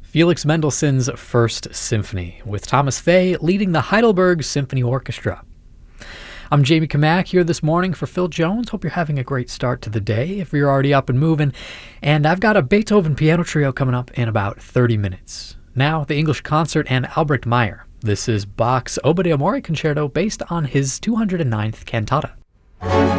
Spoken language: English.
Felix Mendelssohn's First Symphony, with Thomas Fay leading the Heidelberg Symphony Orchestra. I'm Jamie Kamak here this morning for Phil Jones. Hope you're having a great start to the day if you're already up and moving. And I've got a Beethoven piano trio coming up in about 30 minutes. Now, the English Concert and Albrecht Meyer. This is Bach's Oboe d'Amore Concerto based on his 209th cantata.